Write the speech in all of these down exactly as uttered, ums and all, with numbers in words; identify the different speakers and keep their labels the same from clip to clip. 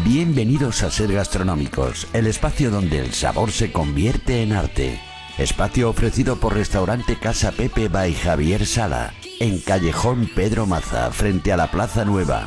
Speaker 1: Bienvenidos a Ser Gastronómicos, el espacio donde el sabor se convierte en arte. Espacio ofrecido por Restaurante Casa Pepe by Javier Sala, en Callejón Pedro Maza, frente a la Plaza Nueva.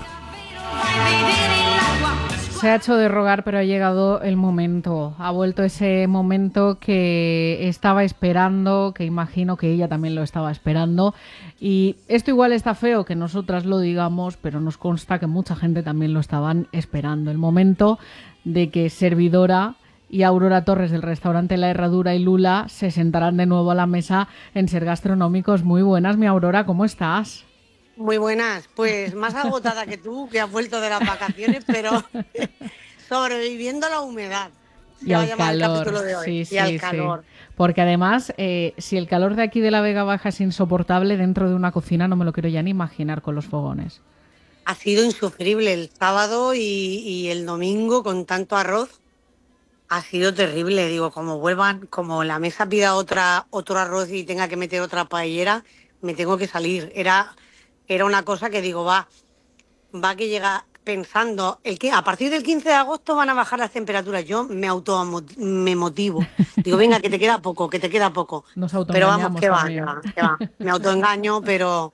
Speaker 2: Se ha hecho de rogar, pero ha llegado el momento. Ha vuelto ese momento que estaba esperando, que imagino que ella también lo estaba esperando. Y esto igual está feo que nosotras lo digamos, pero nos consta que mucha gente también lo estaban esperando. El momento de que Servidora y Aurora Torres del restaurante La Herradura y Lula se sentarán de nuevo a la mesa en Ser Gastronómicos. Muy buenas, mi Aurora, ¿cómo estás?
Speaker 3: Muy buenas, pues más agotada que tú, que has vuelto de las vacaciones, pero sobreviviendo a la humedad.
Speaker 2: Y al calor,
Speaker 3: de hoy.
Speaker 2: sí,
Speaker 3: y
Speaker 2: sí,
Speaker 3: al calor.
Speaker 2: Sí. Porque además, eh, si el calor de aquí de la Vega Baja es insoportable, dentro de una cocina no me lo quiero ya ni imaginar con los fogones.
Speaker 3: Ha sido insufrible el sábado y, y el domingo con tanto arroz. Ha sido terrible, digo, como vuelvan, como la mesa pida otra otro arroz y tenga que meter otra paellera, me tengo que salir. Era... Era una cosa que digo, va, va que llega pensando, el que a partir del quince de agosto van a bajar las temperaturas. Yo me auto me motivo. Digo, venga, que te queda poco, que te queda poco.
Speaker 2: Nos
Speaker 3: Pero vamos, que va, que
Speaker 2: también.
Speaker 3: va, que va. Me autoengaño, pero,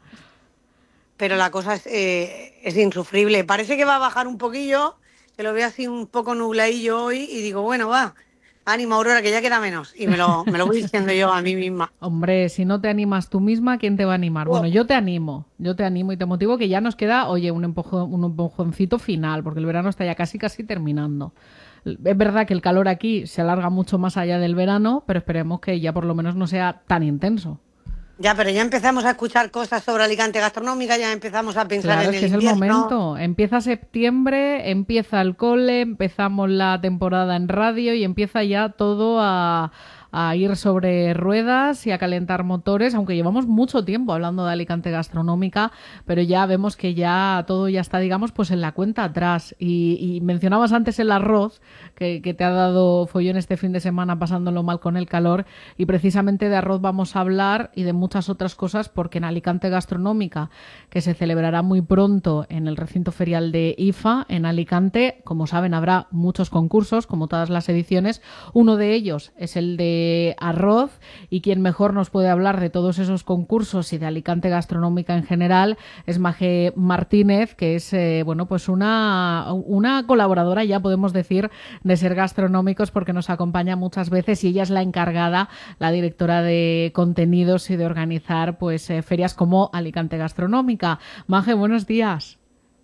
Speaker 3: pero la cosa es, eh, es insufrible. Parece que va a bajar un poquillo, que lo veo así un poco nubladillo hoy y digo, bueno, va. Ánimo, Aurora, que ya queda menos. Y me lo, me lo voy diciendo yo a mí misma.
Speaker 2: Hombre, si no te animas tú misma, ¿quién te va a animar? Bueno, yo te animo, yo te animo y te motivo que ya nos queda, oye, un, empujón, un empujoncito final, porque el verano está ya casi, casi terminando. Es verdad que el calor aquí se alarga mucho más allá del verano, pero esperemos que ya por lo menos no sea tan intenso.
Speaker 3: Ya, pero ya empezamos a escuchar cosas sobre Alicante gastronómica, ya empezamos a pensar
Speaker 2: claro,
Speaker 3: en
Speaker 2: es que
Speaker 3: el
Speaker 2: es el
Speaker 3: invierno.
Speaker 2: momento. Empieza septiembre, empieza el cole, empezamos la temporada en radio y empieza ya todo a, a ir sobre ruedas y a calentar motores, aunque llevamos mucho tiempo hablando de Alicante gastronómica, pero ya vemos que ya todo ya está, digamos, pues en la cuenta atrás. Y, y mencionabas antes el arroz, que, que te ha dado follón este fin de semana pasándolo mal con el calor, y precisamente de arroz vamos a hablar y de muchas otras cosas, porque en Alicante gastronómica, que se celebrará muy pronto en el recinto ferial de I F A en Alicante, como saben, habrá muchos concursos, como todas las ediciones. Uno de ellos es el de arroz, y quien mejor nos puede hablar de todos esos concursos y de Alicante gastronómica en general es Maje Martínez, que es eh, bueno, pues una, una colaboradora, ya podemos decir, de Ser Gastronómicos, porque nos acompaña muchas veces y ella es la encargada, la directora de contenidos y de organizar pues eh, ferias como Alicante Gastronómica. Maje, buenos días.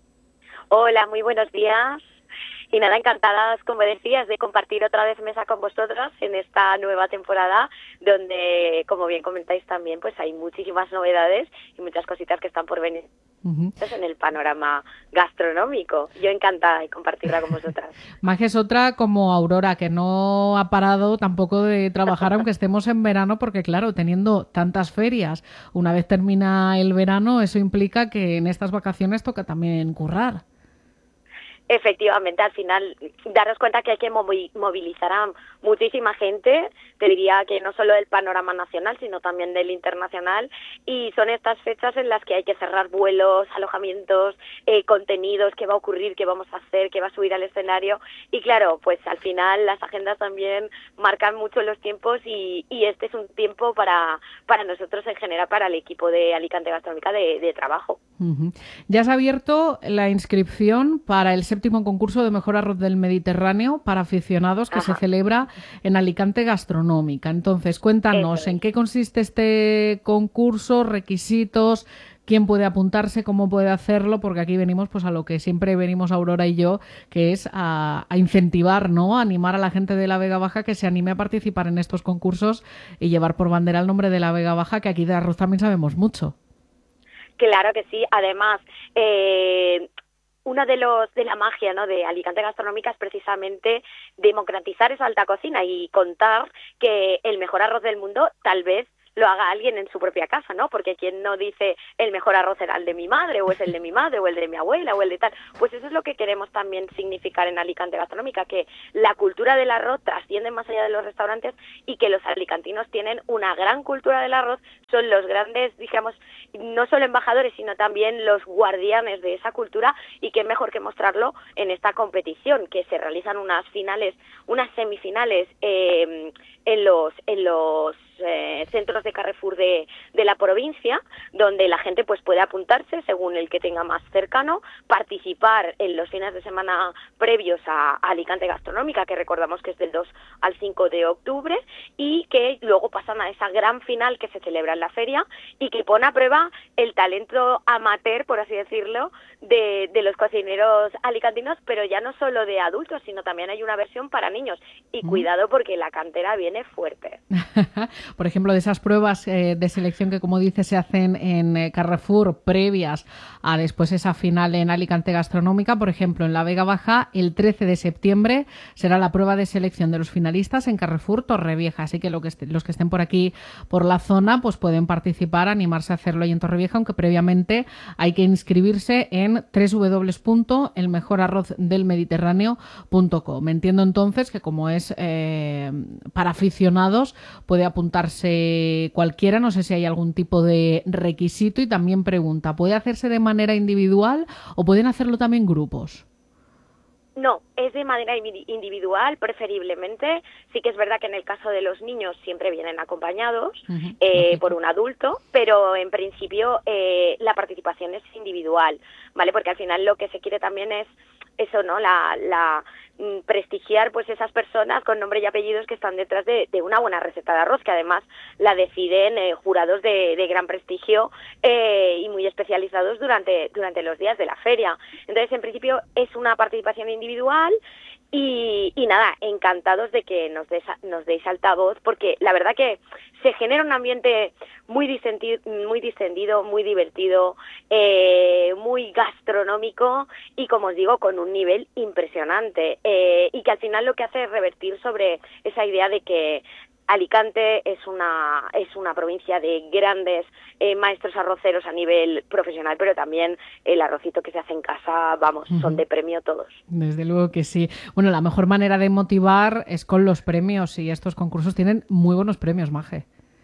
Speaker 4: Hola, muy buenos días. Y nada, encantadas, como decías, de compartir otra vez mesa con vosotras en esta nueva temporada, donde, como bien comentáis también, pues hay muchísimas novedades y muchas cositas que están por venir. Uh-huh. En el panorama gastronómico. Yo encantada de compartirla con vosotras.
Speaker 2: Maje es otra como Aurora, que no ha parado tampoco de trabajar aunque estemos en verano, porque claro, teniendo tantas ferias, una vez termina el verano, eso implica que en estas vacaciones toca también currar.
Speaker 4: Efectivamente, al final, daros cuenta que hay que movilizar a muchísima gente, te diría que no solo del panorama nacional, sino también del internacional, y son estas fechas en las que hay que cerrar vuelos, alojamientos, eh, contenidos, qué va a ocurrir, qué vamos a hacer, qué va a subir al escenario, y claro, pues al final las agendas también marcan mucho los tiempos, y, y este es un tiempo para, para nosotros en general, para el equipo de Alicante Gastronómica de, de trabajo.
Speaker 2: Uh-huh. Ya se ha abierto la inscripción para el séptimo concurso de mejor arroz del Mediterráneo para aficionados que Ajá. se celebra en Alicante Gastronómica. Entonces, cuéntanos, ¿en qué consiste este concurso, requisitos, quién puede apuntarse, cómo puede hacerlo? Porque aquí venimos pues a lo que siempre venimos Aurora y yo, que es a, a incentivar, ¿no? A animar a la gente de la Vega Baja que se anime a participar en estos concursos y llevar por bandera el nombre de la Vega Baja, que aquí de arroz también sabemos mucho.
Speaker 4: Claro que sí. Además, eh, una de los de la magia, ¿no?, de Alicante Gastronómica es precisamente democratizar esa alta cocina y contar que el mejor arroz del mundo tal vez lo haga alguien en su propia casa, ¿no? Porque quien no dice el mejor arroz era el de mi madre, o es el de mi madre, o el de mi abuela, o el de tal. Pues eso es lo que queremos también significar en Alicante Gastronómica, que la cultura del arroz trasciende más allá de los restaurantes y que los alicantinos tienen una gran cultura del arroz, son los grandes, digamos, no solo embajadores, sino también los guardianes de esa cultura, y qué mejor que mostrarlo en esta competición, que se realizan unas finales, unas semifinales eh, en los en los eh, centros de Carrefour de, de la provincia, donde la gente pues puede apuntarse según el que tenga más cercano, participar en los fines de semana previos a, a Alicante Gastronómica, que recordamos que es del dos al cinco de octubre, y que luego pasan a esa gran final que se celebra en la feria y que pone a prueba el talento amateur, por así decirlo, de, de los cocineros alicantinos, pero ya no solo de adultos, sino también hay una versión para niños. Y cuidado, porque la cantera viene fuerte.
Speaker 2: Por ejemplo, de esas pruebas eh, de selección que, como dices, se hacen en eh, Carrefour previas a después esa final en Alicante Gastronómica, por ejemplo, en la Vega Baja, el trece de septiembre será la prueba de selección de los finalistas en Carrefour Torrevieja. Así que, lo que est- los que estén por aquí, por la zona, pues pueden participar, animarse a hacerlo ahí en Torrevieja, aunque previamente hay que inscribirse en doble u doble u doble u punto el mejor arroz del mediterráneo punto com. Entiendo entonces que, como es eh, para aficionados, puede apuntarse cualquiera. No sé si hay algún tipo de requisito. Y también pregunta, ¿puede hacerse de manera individual o pueden hacerlo también grupos?
Speaker 4: No, es de manera individual, preferiblemente. Sí que es verdad que en el caso de los niños siempre vienen acompañados uh-huh. eh, por un adulto, pero en principio eh, la participación es individual, ¿vale? Porque al final lo que se quiere también es eso, ¿no? La, la prestigiar pues esas personas con nombre y apellidos que están detrás de, de una buena receta de arroz, que además la deciden eh, jurados de, de gran prestigio eh, y muy especializados durante, durante los días de la feria. Entonces, en principio, es una participación individual. Y, y nada, encantados de que nos, des, nos deis altavoz, porque la verdad que se genera un ambiente muy distendido, muy, distendido, muy divertido, eh, muy gastronómico y, como os digo, con un nivel impresionante, eh, y que al final lo que hace es revertir sobre esa idea de que Alicante es una es una provincia de grandes eh, maestros arroceros a nivel profesional, pero también el arrocito que se hace en casa, vamos, uh-huh. son de premio todos.
Speaker 2: Desde luego que sí. Bueno, la mejor manera de motivar es con los premios, y estos concursos tienen muy buenos premios, Maje.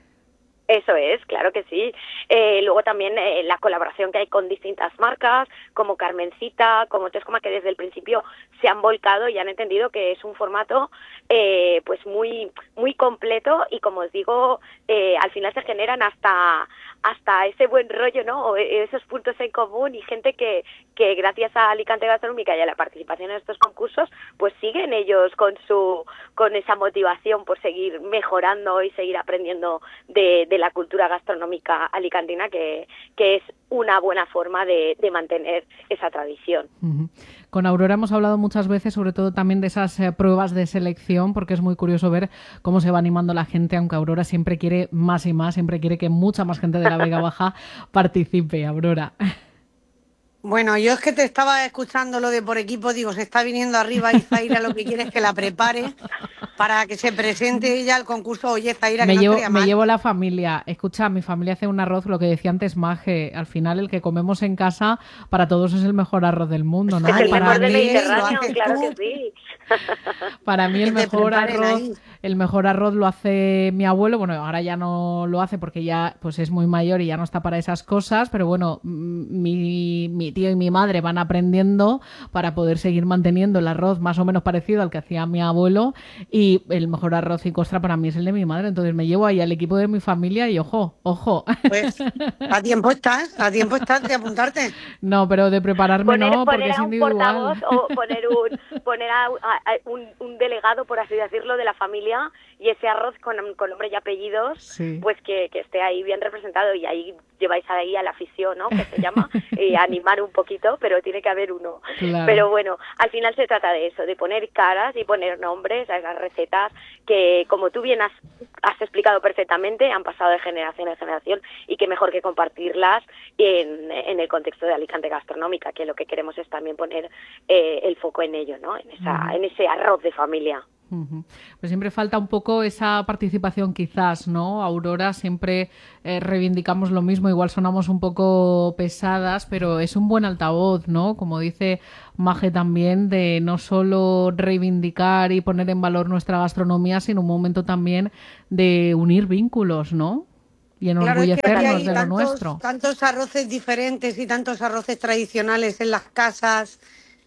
Speaker 4: Eso es, claro que sí. Eh, luego también eh, la colaboración que hay con distintas marcas, como Carmencita, como Tescoma, que desde el principio se han volcado y han entendido que es un formato eh, pues muy muy completo, y como os digo, eh, al final se generan hasta hasta ese buen rollo, ¿no? O esos puntos en común, y gente que, que gracias a Alicante Gastronómica y a la participación en estos concursos, pues siguen ellos con su con esa motivación por seguir mejorando y seguir aprendiendo de, de la cultura gastronómica alicantina, que, que es una buena forma de, de mantener esa tradición.
Speaker 2: Uh-huh. Con Aurora hemos hablado muchas veces, sobre todo también de esas eh, pruebas de selección, porque es muy curioso ver cómo se va animando la gente, aunque Aurora siempre quiere más y más, siempre quiere que mucha más gente de la Vega Baja participe. Aurora.
Speaker 3: Bueno, yo es que te estaba escuchando lo de por equipo, digo, se está viniendo arriba y Zaira lo que quiere es que la prepare para que se presente ella al concurso. Oye, Zaira, que
Speaker 2: me
Speaker 3: no
Speaker 2: llevo,
Speaker 3: estaría mal.
Speaker 2: Me llevo la familia. Escucha, mi familia hace un arroz, lo que decía antes Maje, al final el que comemos en casa para todos es el mejor arroz del mundo, ¿no?
Speaker 4: Es el
Speaker 2: para
Speaker 4: mejor del
Speaker 2: mí,
Speaker 4: Mediterráneo, claro que sí.
Speaker 2: Para mí el mejor arroz,
Speaker 3: ahí.
Speaker 2: el mejor arroz lo hace mi abuelo. Bueno, ahora ya no lo hace porque ya pues es muy mayor y ya no está para esas cosas, pero bueno, mi, mi tío y mi madre van aprendiendo para poder seguir manteniendo el arroz más o menos parecido al que hacía mi abuelo, y el mejor arroz y costra para mí es el de mi madre. Entonces me llevo ahí al equipo de mi familia y ojo, ojo.
Speaker 3: Pues a tiempo estás, a tiempo estás de apuntarte.
Speaker 2: No, pero de prepararme
Speaker 4: poner,
Speaker 2: no,
Speaker 4: poner
Speaker 2: porque es
Speaker 4: a un
Speaker 2: individual.
Speaker 4: portavoz o poner un poner a, a, a un, un delegado, por así decirlo, de la familia, y ese arroz con, con nombre y apellidos, sí. pues que, que esté ahí bien representado, y ahí lleváis ahí a la afición, ¿no? Que se llama, y animar un poquito, pero tiene que haber uno. Claro. Pero bueno, al final se trata de eso, de poner caras y poner nombres a esas recetas que, como tú bien has, has explicado perfectamente, han pasado de generación en generación, y que mejor que compartirlas en, en el contexto de Alicante Gastronómica, que lo que queremos es también poner eh, el foco en ello, ¿no? En esa, uh-huh. en ese arroz de familia.
Speaker 2: Ujú. Pues siempre falta un poco esa participación quizás, ¿no? Aurora, siempre eh, reivindicamos lo mismo, igual sonamos un poco pesadas, pero es un buen altavoz, ¿no? Como dice Maje también, de no solo reivindicar y poner en valor nuestra gastronomía, sino un momento también de unir vínculos, ¿no? Y
Speaker 3: Claro, es que aquí
Speaker 2: enorgullecernos
Speaker 3: hay
Speaker 2: de lo
Speaker 3: tantos,
Speaker 2: nuestro.
Speaker 3: tantos arroces diferentes y tantos arroces tradicionales en las casas.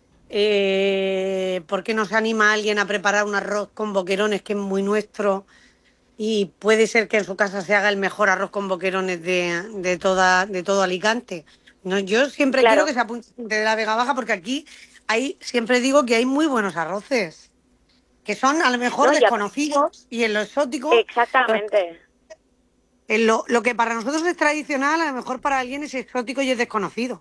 Speaker 3: Eh, ¿por qué no se anima a alguien a preparar un arroz con boquerones que es muy nuestro? Y puede ser que en su casa se haga el mejor arroz con boquerones de, de toda, de todo Alicante. No, yo siempre quiero
Speaker 4: Claro,
Speaker 3: que se apunte gente de la Vega Baja porque aquí hay, siempre digo que hay muy buenos arroces, que son a lo mejor
Speaker 4: no, ya,
Speaker 3: desconocidos y en lo exótico, pues,
Speaker 4: exactamente.
Speaker 3: en lo, lo que para nosotros es tradicional, a lo mejor para alguien es exótico y es desconocido.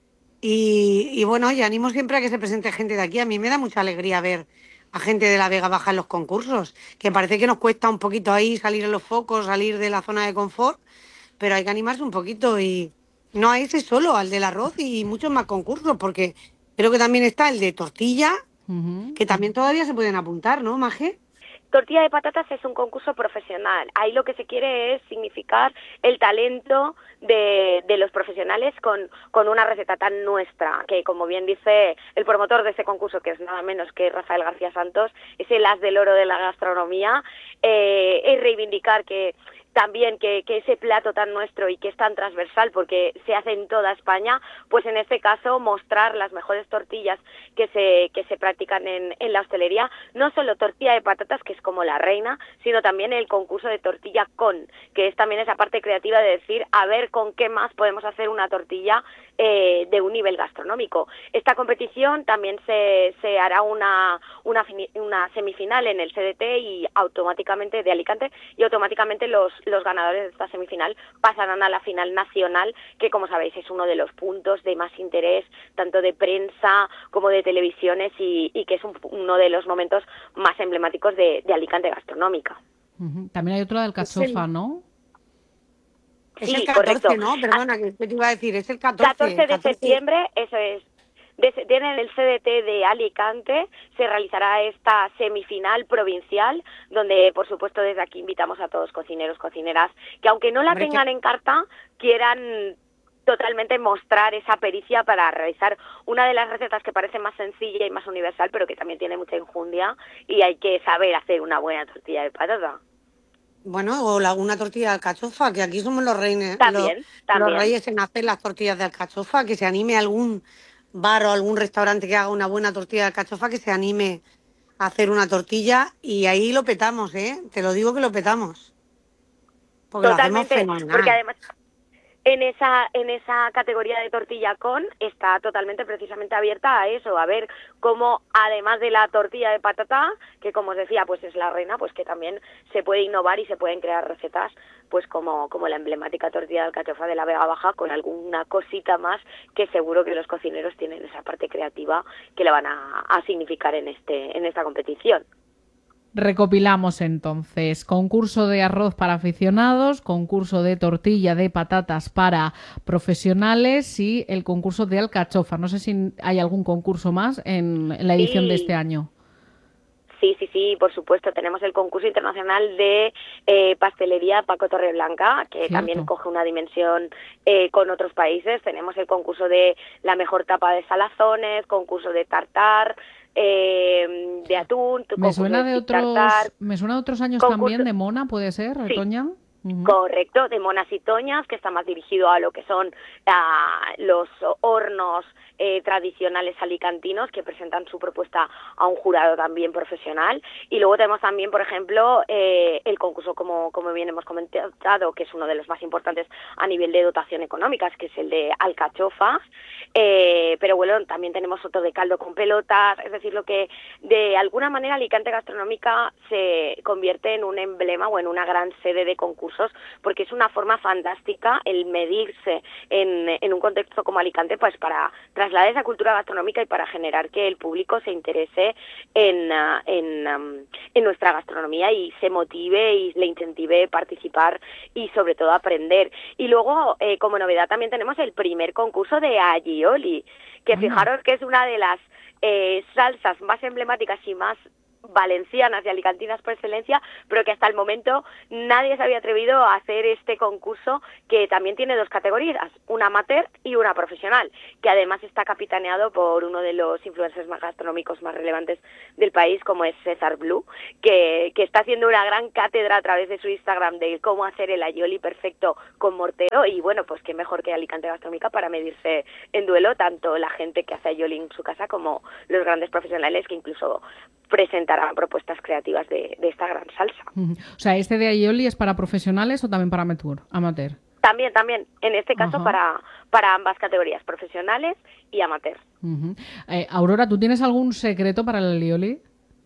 Speaker 3: Y, y bueno, y animo siempre a que se presente gente de aquí. A mí me da mucha alegría ver a gente de la Vega Baja en los concursos, que parece que nos cuesta un poquito ahí salir en los focos, salir de la zona de confort, pero hay que animarse un poquito y no a ese solo, al del arroz y muchos más concursos, porque creo que también está el de tortilla,
Speaker 2: Ujú.
Speaker 3: que también todavía se pueden apuntar, ¿no, Maje?
Speaker 4: Tortilla de patatas es un concurso profesional. Ahí lo que se quiere es significar el talento de, de los profesionales con, con una receta tan nuestra, que como bien dice el promotor de ese concurso, que es nada menos que Rafael García Santos, es el as del oro de la gastronomía, eh, es reivindicar que también que, que ese plato tan nuestro y que es tan transversal porque se hace en toda España, pues en este caso mostrar las mejores tortillas que se, que se practican en, en la hostelería, no solo tortilla de patatas, que es como la reina, sino también el concurso de tortilla con, que es también esa parte creativa de decir, a ver con qué más podemos hacer una tortilla eh, de un nivel gastronómico. Esta competición también se, se hará una, una, una semifinal en el C D T y automáticamente de Alicante y automáticamente los los ganadores de esta semifinal pasarán a la final nacional, que como sabéis es uno de los puntos de más interés, tanto de prensa como de televisiones, y, y que es un, uno de los momentos más emblemáticos de, de Alicante gastronómica.
Speaker 2: Ujú. También hay otro de
Speaker 3: Es el,
Speaker 2: alcachofa, ¿no?
Speaker 3: es el
Speaker 4: Sí, correcto.
Speaker 3: catorce, ¿no? Perdona, que te iba a decir, es el catorce,
Speaker 4: catorce
Speaker 3: el
Speaker 4: de
Speaker 3: catorce.
Speaker 4: septiembre, eso es. En el C D T de Alicante se realizará esta semifinal provincial, donde por supuesto desde aquí invitamos a todos cocineros, cocineras, que aunque no la
Speaker 3: Hombre, que
Speaker 4: tengan en carta, quieran totalmente mostrar esa pericia para realizar una de las recetas que parece más sencilla y más universal, pero que también tiene mucha enjundia, y hay que saber hacer una buena tortilla de patata.
Speaker 3: Bueno, o la, una tortilla de alcachofa, que aquí somos los reyes, los,
Speaker 4: También,
Speaker 3: los
Speaker 4: también.
Speaker 3: reyes en hacer las tortillas de alcachofa, que se anime algún bar o algún restaurante que haga una buena tortilla de alcachofa, que se anime a hacer una tortilla y ahí lo petamos, ¿eh? Te lo digo que lo petamos, porque lo hacemos
Speaker 4: Totalmente, porque
Speaker 3: fenomenal.
Speaker 4: además en esa en esa categoría de tortilla con está totalmente precisamente abierta a eso, a ver cómo además de la tortilla de patata, que como os decía pues es la reina, pues que también se puede innovar y se pueden crear recetas pues como como la emblemática tortilla de alcachofa de la Vega Baja, con alguna cosita más que seguro que los cocineros tienen esa parte creativa que le van a, a significar en este en esta competición.
Speaker 2: Recopilamos entonces: concurso de arroz para aficionados, concurso de tortilla de patatas para profesionales y el concurso de alcachofa. No sé si hay algún concurso más en, en la edición de este
Speaker 4: Sí.
Speaker 2: año.
Speaker 4: Sí, sí, sí, por supuesto. Tenemos el concurso internacional de eh, pastelería Paco Torreblanca, que
Speaker 2: Cierto.
Speaker 4: también coge una dimensión eh, con otros países. Tenemos el concurso de la mejor tapa de salazones, concurso de tartar, eh, de atún,
Speaker 2: Me
Speaker 4: concurso
Speaker 2: suena
Speaker 4: de
Speaker 2: de
Speaker 4: stick
Speaker 2: otros,
Speaker 4: tartar,
Speaker 2: me suena de otros años
Speaker 4: concurso,
Speaker 2: también de Mona, ¿puede ser,
Speaker 4: sí,
Speaker 2: Retoña? Ujú.
Speaker 4: correcto, de monas y toñas, que está más dirigido a lo que son uh, los hornos eh, tradicionales alicantinos, que presentan su propuesta a un jurado también profesional. Y luego tenemos también, por ejemplo, eh, el concurso, como, como bien hemos comentado, que es uno de los más importantes a nivel de dotación económica, que es el de alcachofas. Eh, pero bueno, también tenemos otro de caldo con pelotas, es decir, lo que de alguna manera Alicante Gastronómica se convierte en un emblema o en una gran sede de concursos, porque es una forma fantástica el medirse en, en un contexto como Alicante, pues para trasladar esa cultura gastronómica y para generar que el público se interese en, uh, en, um, en nuestra gastronomía y se motive y le incentive participar y sobre todo aprender. Y luego, eh, como novedad, también tenemos el primer concurso de Aioli, que
Speaker 2: Anda.
Speaker 4: fijaros que es una de las eh, salsas más emblemáticas y más valencianas y alicantinas por excelencia, pero que hasta el momento nadie se había atrevido a hacer este concurso, que también tiene dos categorías, una amateur y una profesional, que además está capitaneado por uno de los influencers más gastronómicos más relevantes del país, como es César Blue, que, que está haciendo una gran cátedra a través de su Instagram de cómo hacer el aioli perfecto con mortero, y bueno, pues qué mejor que Alicante Gastronómica para medirse en duelo tanto la gente que hace aioli en su casa como los grandes profesionales que incluso presentarán propuestas creativas de, de esta gran salsa.
Speaker 2: Uh-huh. O sea, ¿este de aioli es para profesionales o también para amateur? amateur?
Speaker 4: También, también, en este caso
Speaker 2: Ajá.
Speaker 4: para, para ambas categorías, profesionales y amateur.
Speaker 2: Uh-huh. Eh, Aurora, ¿tú tienes algún secreto para el aioli?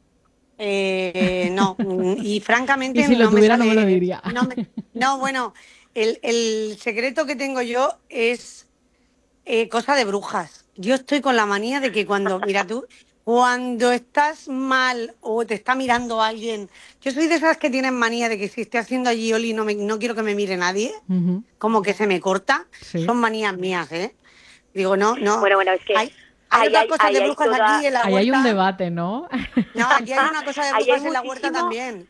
Speaker 3: Eh, no, y francamente
Speaker 2: Y si lo
Speaker 3: no
Speaker 2: tuviera
Speaker 3: me
Speaker 2: no
Speaker 3: sale,
Speaker 2: me lo diría.
Speaker 3: No, me- no, bueno, el, el secreto que tengo yo es eh, cosa de brujas. Yo estoy con la manía de que cuando, mira tú, cuando estás mal o te está mirando alguien, yo soy de esas que tienen manía de que si estoy haciendo allí Oli no, me, no quiero que me mire nadie,
Speaker 2: Uh-huh.
Speaker 3: como que se me corta.
Speaker 2: Sí.
Speaker 3: Son manías mías, ¿eh? Digo, no, no.
Speaker 4: Bueno, bueno, es que
Speaker 3: Hay, hay
Speaker 4: ahí
Speaker 3: otras
Speaker 4: hay-
Speaker 3: cosas
Speaker 4: ahí
Speaker 3: de
Speaker 4: hay
Speaker 3: brujas
Speaker 4: toda-
Speaker 3: aquí en la
Speaker 2: Ahí
Speaker 3: huerta.
Speaker 2: hay un debate, ¿no?
Speaker 3: No, aquí hay una cosa de
Speaker 4: Ahí hay
Speaker 3: brujas en la huerta
Speaker 4: muchísimo-
Speaker 3: también.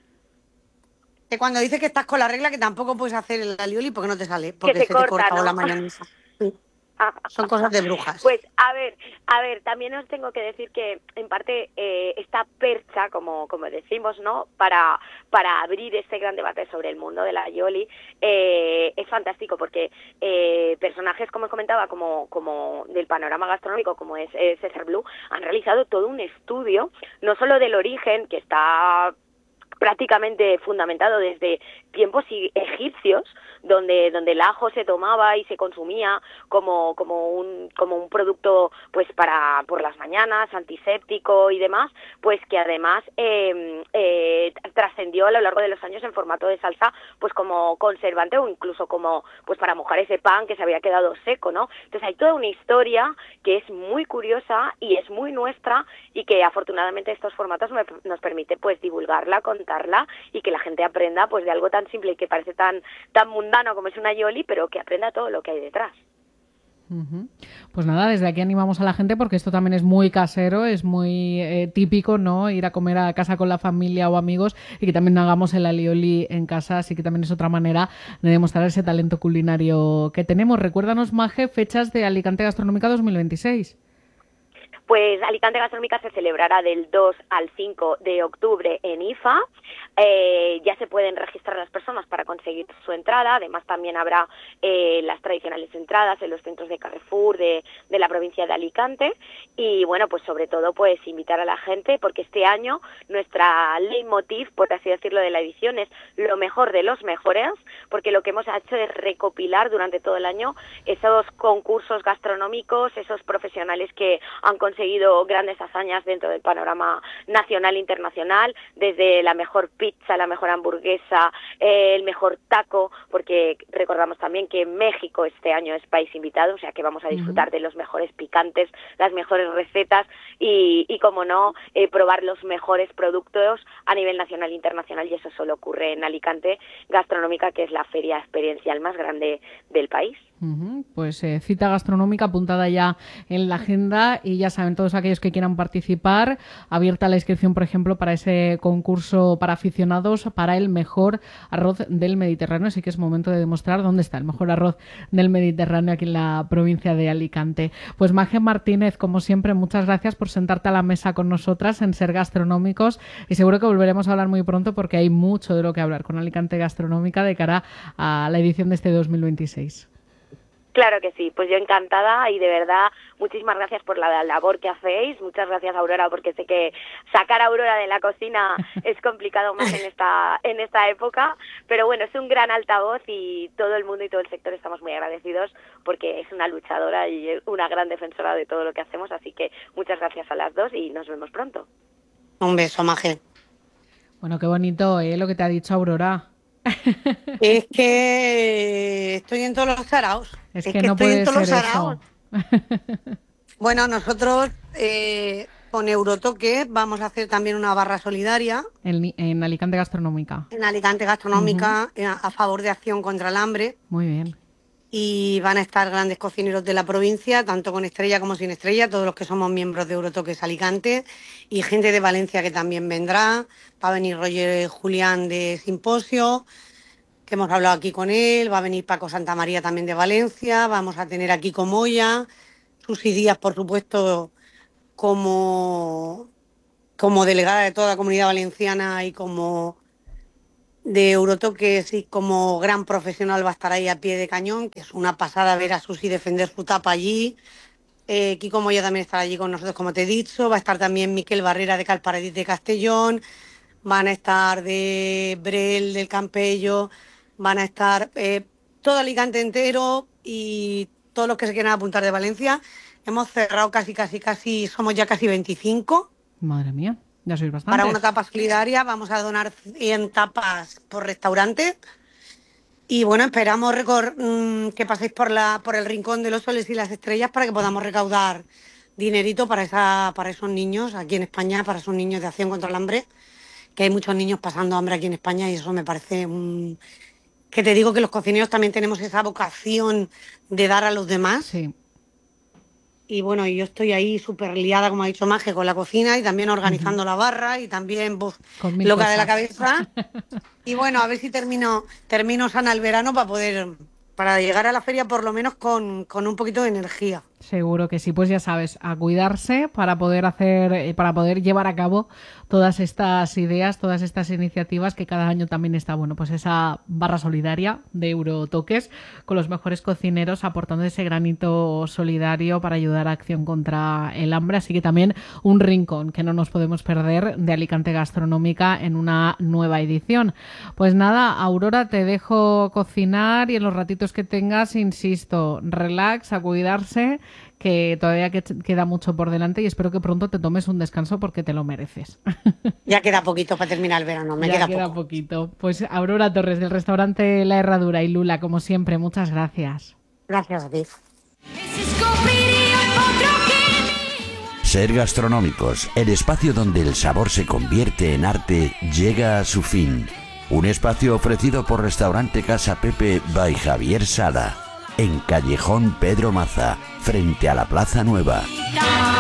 Speaker 3: Que cuando dices que estás con la regla que tampoco puedes hacer el alioli porque no te sale, porque
Speaker 4: se
Speaker 3: se, te
Speaker 4: corta,
Speaker 3: corta o
Speaker 4: ¿no?
Speaker 3: la mayonesa. Sí, son cosas de brujas.
Speaker 4: Pues a ver, a ver, también os tengo que decir que en parte eh, esta percha, como como decimos, ¿no? Para para abrir este gran debate sobre el mundo de la aioli, eh, es fantástico porque eh, personajes, como os comentaba, como como del panorama gastronómico, como es eh, César Blue, han realizado todo un estudio, no solo del origen, que está prácticamente fundamentado desde tiempos egipcios, donde donde el ajo se tomaba y se consumía como como un como un producto pues para por las mañanas, antiséptico y demás, pues que además eh, eh, trascendió a lo largo de los años en formato de salsa, pues como conservante o incluso como pues para mojar ese pan que se había quedado seco, ¿no? Entonces hay toda una historia que es muy curiosa y es muy nuestra, y que afortunadamente estos formatos me, nos permite pues divulgarla, contarla, y que la gente aprenda pues de algo tan simple y que parece tan tan mundano como es una aioli, pero que aprenda todo lo que hay detrás.
Speaker 2: Uh-huh. Pues nada, desde aquí animamos a la gente porque esto también es muy casero, es muy eh, típico, ¿no? Ir a comer a casa con la familia o amigos, y que también hagamos el alioli en casa, así que también es otra manera de demostrar ese talento culinario que tenemos. Recuérdanos, Maje, fechas de Alicante Gastronómica dos mil veintiséis.
Speaker 4: Pues Alicante Gastronómica se celebrará del dos al cinco de octubre en I F A. Eh, ya se pueden registrar las personas para conseguir su entrada. Además, también habrá eh, las tradicionales entradas en los centros de Carrefour de, de la provincia de Alicante. Y bueno, pues sobre todo, pues invitar a la gente, porque este año nuestra leitmotiv, por así decirlo, de la edición es lo mejor de los mejores, porque lo que hemos hecho es recopilar durante todo el año esos concursos gastronómicos, esos profesionales que han conseguido conseguido grandes hazañas dentro del panorama nacional e internacional, desde la mejor pizza, la mejor hamburguesa, eh, el mejor taco, porque recordamos también que México este año es país invitado, o sea que vamos a disfrutar uh-huh. de los mejores picantes, las mejores recetas y, y como no, eh, probar los mejores productos a nivel nacional e internacional, y eso solo ocurre en Alicante Gastronómica, que es la feria experiencial más grande del país.
Speaker 2: Uh-huh. Pues eh, cita gastronómica apuntada ya en la agenda, y ya saben, todos aquellos que quieran participar, abierta la inscripción, por ejemplo, para ese concurso para aficionados para el mejor arroz del Mediterráneo. Así que es momento de demostrar dónde está el mejor arroz del Mediterráneo aquí en la provincia de Alicante. Pues Maje Martínez, como siempre, muchas gracias por sentarte a la mesa con nosotras en Ser Gastronómicos, y seguro que volveremos a hablar muy pronto porque hay mucho de lo que hablar con Alicante Gastronómica de cara a la edición de este dos mil veintiséis.
Speaker 4: Claro que sí, pues yo encantada, y de verdad muchísimas gracias por la labor que hacéis. Muchas gracias, Aurora, porque sé que sacar a Aurora de la cocina es complicado más en esta en esta época, pero bueno, es un gran altavoz y todo el mundo y todo el sector estamos muy agradecidos porque es una luchadora y una gran defensora de todo lo que hacemos, así que muchas gracias a las dos y nos vemos pronto.
Speaker 3: Un beso, Maje.
Speaker 2: Bueno, qué bonito, ¿eh? Lo que te ha dicho Aurora.
Speaker 3: Es que estoy en todos los saraos.
Speaker 2: Es,
Speaker 3: es
Speaker 2: que,
Speaker 3: que
Speaker 2: no
Speaker 3: estoy
Speaker 2: puede
Speaker 3: en todos
Speaker 2: ser
Speaker 3: los saraos. Bueno, nosotros eh, con Eurotoque vamos a hacer también una barra solidaria.
Speaker 2: En, en Alicante Gastronómica.
Speaker 3: En Alicante Gastronómica, uh-huh. a, a favor de Acción contra el Hambre.
Speaker 2: Muy bien.
Speaker 3: y van a estar grandes cocineros de la provincia, tanto con estrella como sin estrella, todos los que somos miembros de Eurotoques Alicante, y gente de Valencia que también vendrá. Va a venir Roger Julián de Simposio, que hemos hablado aquí con él, va a venir Paco Santamaría también de Valencia, vamos a tener a Kiko Moya, Susi Díaz, por supuesto, como, como delegada de toda la Comunidad Valenciana y como de Eurotoques y como gran profesional va a estar ahí a pie de cañón, que es una pasada ver a Susi defender su tapa allí. Eh, Kiko Moya también estará allí con nosotros, como te he dicho. Va a estar también Miquel Barrera de Calparedís de Castellón. Van a estar de Brel del Campello. Van a estar eh, todo Alicante entero y todos los que se quieran apuntar de Valencia. Hemos cerrado casi, casi, casi, somos ya casi veinticinco.
Speaker 2: Madre mía, ya sois bastantes.
Speaker 3: Para una tapa solidaria vamos a donar cien tapas por restaurante. Y bueno, esperamos recor- mm, que paséis por la por el Rincón de los Soles y las Estrellas para que podamos recaudar dinerito para esa para esos niños aquí en España, para esos niños de Acción contra el Hambre, que hay muchos niños pasando hambre aquí en España y eso me parece un... que te digo que los cocineros también tenemos esa vocación de dar a los demás.
Speaker 2: Sí.
Speaker 3: Y bueno, yo estoy ahí súper liada, como ha dicho Maje, con la cocina y también organizando uh-huh. la barra y también pues, loca cosas. De la cabeza. Y bueno, a ver si termino termino sana el verano para poder, para llegar a la feria por lo menos con, con un poquito de energía.
Speaker 2: Seguro que sí, pues ya sabes, a cuidarse para poder hacer, para poder llevar a cabo todas estas ideas, todas estas iniciativas que cada año también está, bueno, pues esa barra solidaria de Eurotoques con los mejores cocineros aportando ese granito solidario para ayudar a Acción contra el Hambre, así que también un rincón que no nos podemos perder de Alicante Gastronómica en una nueva edición. Pues nada, Aurora, te dejo cocinar y en los ratitos que tengas, insisto, relax, a cuidarse, que todavía queda mucho por delante y espero que pronto te tomes un descanso porque te lo mereces.
Speaker 3: Ya queda poquito para terminar el verano, me
Speaker 2: ya
Speaker 3: queda,
Speaker 2: queda
Speaker 3: poco.
Speaker 2: poquito. Pues Aurora Torres del restaurante La Herradura y Lula, como siempre, muchas gracias.
Speaker 3: Gracias a ti.
Speaker 1: Ser Gastronómicos, el espacio donde el sabor se convierte en arte, llega a su fin. Un espacio ofrecido por Restaurante Casa Pepe by Javier Sala, en Callejón Pedro Maza, frente a la Plaza Nueva.